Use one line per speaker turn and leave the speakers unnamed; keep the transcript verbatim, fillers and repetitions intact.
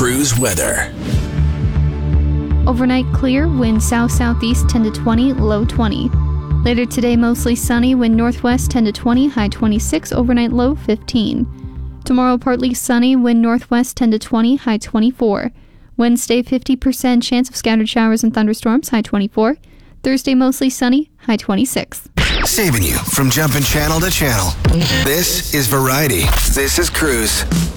Cruise weather.
Overnight clear, wind south-southeast ten to twenty, low twenty. Later today, mostly sunny, wind northwest ten to twenty, high twenty-six, overnight low fifteen. Tomorrow, partly sunny, wind northwest ten to twenty, high twenty-four. Wednesday, fifty percent chance of scattered showers and thunderstorms, high twenty-four. Thursday, mostly sunny, high twenty-six.
Saving you from jumping channel to channel. This is Variety. This is Cruise.